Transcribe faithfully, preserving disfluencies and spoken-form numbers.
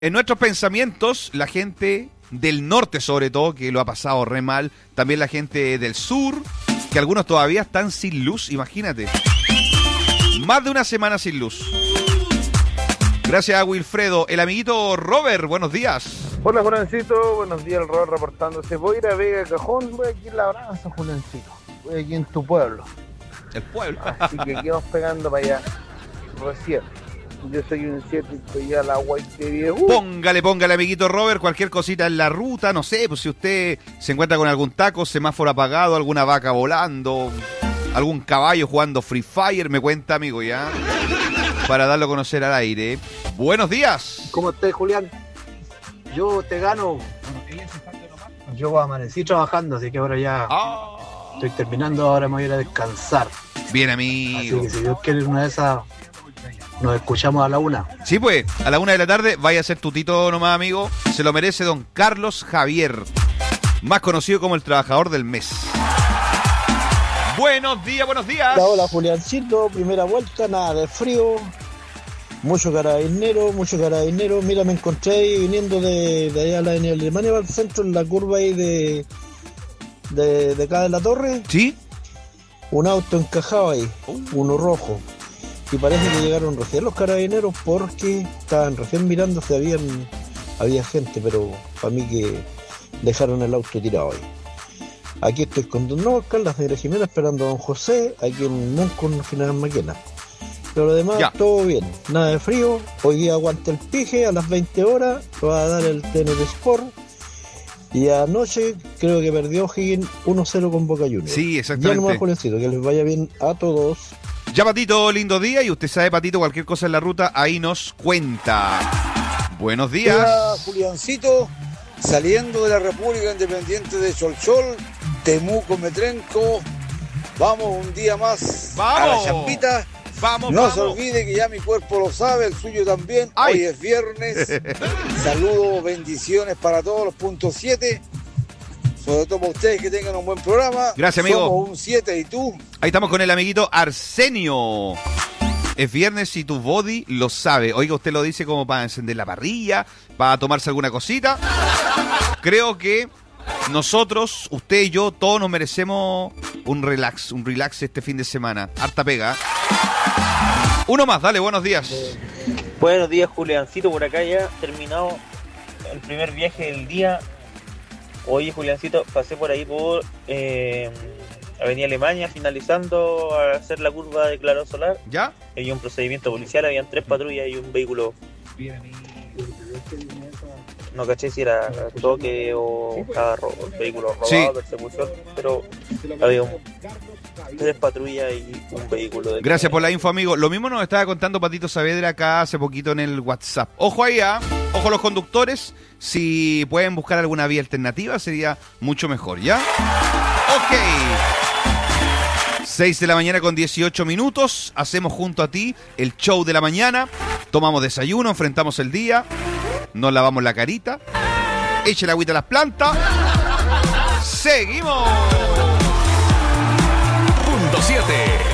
En nuestros pensamientos, la gente del norte sobre todo, que lo ha pasado re mal, también la gente del sur, que algunos todavía están sin luz, imagínate. Más de una semana sin luz. Gracias a Wilfredo. El amiguito Robert, buenos días. Hola, Juliancito, buenos días, el Robert reportándose. Voy a ir a Vega Cajón, voy aquí en La Braza, Juliancito. Voy aquí en tu pueblo. El pueblo. Así que aquí vamos pegando para allá. Recién. Yo soy un siete y estoy a la guay uh. Póngale, póngale, amiguito Robert, cualquier cosita en la ruta, no sé, pues si usted se encuentra con algún taco, semáforo apagado, alguna vaca volando, algún caballo jugando Free Fire, me cuenta, amigo, ya, para darlo a conocer al aire. Buenos días. ¿Cómo estás, Julián? Yo te gano. Yo amanecí trabajando, así que ahora ya oh. estoy terminando, ahora me voy a ir a descansar. Bien, amigo. Así que si Dios quiere, una de esas nos escuchamos a la una. Sí, pues, a la una de la tarde vaya a ser tutito nomás, amigo. Se lo merece don Carlos Javier, más conocido como el trabajador del mes. Buenos días, buenos días. Hola, hola, Juliancito, primera vuelta, nada de frío. Mucho carabinero, mucho carabinero. Mira, me encontré ahí viniendo de, de allá a la en Alemania, al centro, en la curva ahí de, de, de acá de la torre. ¿Sí? Un auto encajado ahí, uh. uno rojo. Y parece que llegaron recién los carabineros porque estaban recién mirando si habían, había gente, pero para mí que dejaron el auto tirado ahí. Aquí estoy con Don Oscar, la señora Jimena esperando a Don José, aquí en Muncon, Final Maquena. Pero lo demás, ya. Todo bien, nada de frío. Hoy día aguanta el pije a las veinte horas, lo va a dar el T N T Sport. Y anoche creo que perdió Higgins uno cero con Boca Juniors. Sí, exactamente. Ya nomás, Julencito, que les vaya bien a todos. Ya, Patito, lindo día. Y usted sabe, Patito, cualquier cosa en la ruta, ahí nos cuenta. Buenos días. Hola, Juliancito. Saliendo de la República Independiente de Cholchol, Temuco, Metrenco. Vamos un día más ¡Vamos! A la champita. Vamos, no vamos. se olvide que ya mi cuerpo lo sabe, el suyo también. ¡Ay! Hoy es viernes. Saludos, bendiciones para todos los puntos siete. Sobre todo para ustedes que tengan un buen programa. Gracias, amigo. Somos un siete y tú. Ahí estamos con el amiguito Arsenio. Es viernes y tu body lo sabe. Oiga, usted lo dice como para encender la parrilla, para tomarse alguna cosita. Creo que nosotros, usted y yo, todos nos merecemos un relax, un relax este fin de semana. Harta pega. Uno más, dale, buenos días. Buenos días, Juliancito, por acá ya terminado el primer viaje del día. Oye, Juliancito, pasé por ahí por eh, Avenida Alemania, finalizando a hacer la curva de claro solar. ¿Ya? Había un procedimiento policial, habían tres patrullas y un vehículo. No caché si era toque o carro, vehículo robado, sí. Persecución, pero había un, tres patrullas y un vehículo. De Gracias por la info, amigo. Lo mismo nos estaba contando Patito Saavedra acá hace poquito en el WhatsApp. Ojo ahí, ¿eh? Ojo a los conductores. Si pueden buscar alguna vía alternativa sería mucho mejor, ¿ya? Ok. seis de la mañana con dieciocho minutos. Hacemos junto a ti el show de la mañana. Tomamos desayuno, enfrentamos el día. Nos lavamos la carita. Eche la agüita a las plantas. ¡Seguimos! Punto siete.